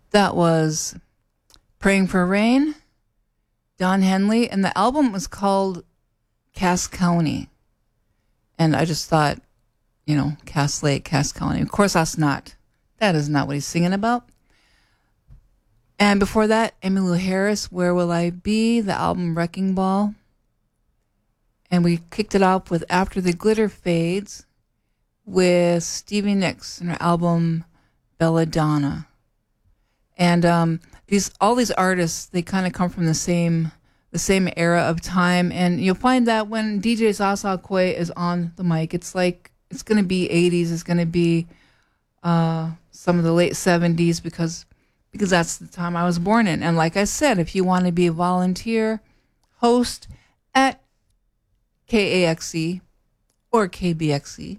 That was Praying for Rain, Don Henley, and the album was called Cass County. And I just thought, Cass Lake, Cass County. Of course, that is not what he's singing about. And before that, Emmylou Harris, Where Will I Be, the album Wrecking Ball. And we kicked it off with After the Glitter Fades with Stevie Nicks and her album Belladonna. And all these artists, they kind of come from the same era of time. And you'll find that when DJ Sasa Kwe is on the mic, it's like it's going to be 80s, it's going to be some of the late 70s because that's the time I was born in. And like I said, if you want to be a volunteer host at KAXE or KBXE,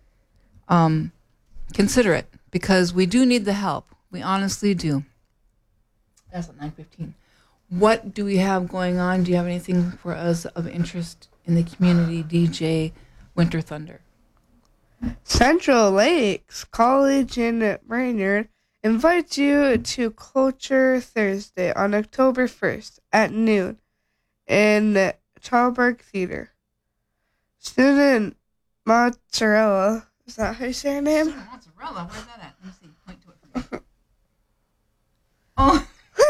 consider it because we do need the help. We honestly do. That's at 9:15. What do we have going on? Do you have anything for us of interest in the community, DJ Winter Thunder? Central Lakes College in Brainerd invites you to Culture Thursday on October 1st at noon in the Chalberg Theater. Student Mozzarella, is that how you say her name? Student Mozzarella, where's that at? Let me see. Point to it for me. Oh.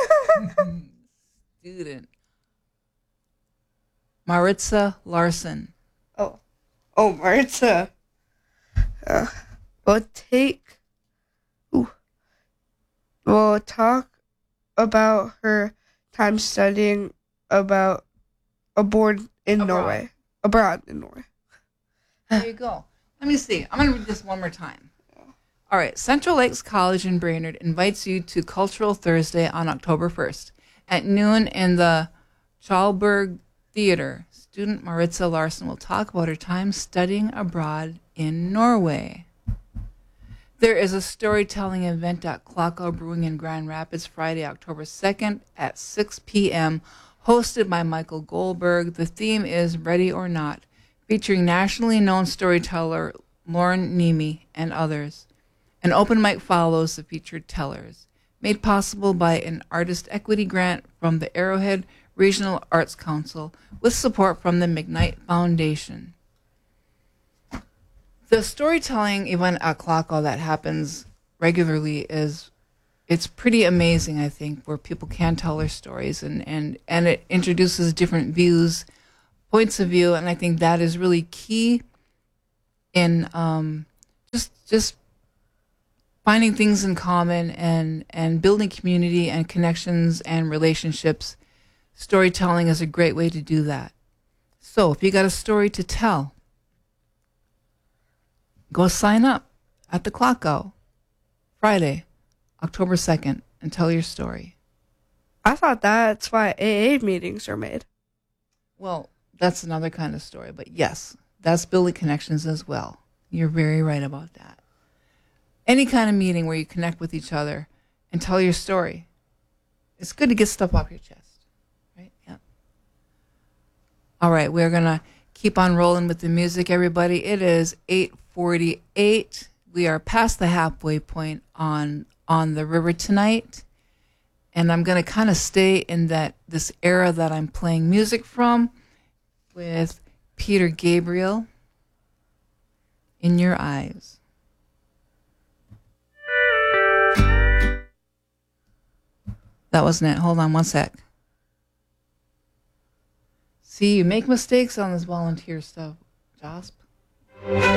Student Maritza Larson. Oh, Maritza. We'll talk about her time studying abroad in Norway. Abroad in Norway. There you go. Let me see. I'm going to read this one more time. All right. Central Lakes College in Brainerd invites you to Cultural Thursday on October 1st at noon in the Chalberg Theater. Student Maritza Larson will talk about her time studying abroad in Norway. There is a storytelling event at Klockow Brewing in Grand Rapids Friday, October 2nd at 6 p.m., hosted by Michael Goldberg. The theme is Ready or Not, featuring nationally known storyteller Lauren Nemi and others. An open mic follows the featured tellers, made possible by an artist equity grant from the Arrowhead Regional Arts Council with support from the McKnight Foundation. The storytelling event at Klockow that happens regularly it's pretty amazing, I think, where people can tell their stories and it introduces different views, points of view, and I think that is really key in just finding things in common and building community and connections and relationships. Storytelling is a great way to do that. So if you got a story to tell, go sign up at the Klockow Friday, October 2nd, and tell your story. I thought that's why AA meetings are made. Well, that's another kind of story, but yes, that's building connections as well. You're very right about that. Any kind of meeting where you connect with each other and tell your story. It's good to get stuff off your chest, right? Yeah. All right, we're going to keep on rolling with the music, everybody. It is 8:48. We are past the halfway point on the river tonight. And I'm going to kind of stay in this era that I'm playing music from with Peter Gabriel, In Your Eyes. That wasn't it. Hold on one sec. See, you make mistakes on this volunteer stuff, Josp.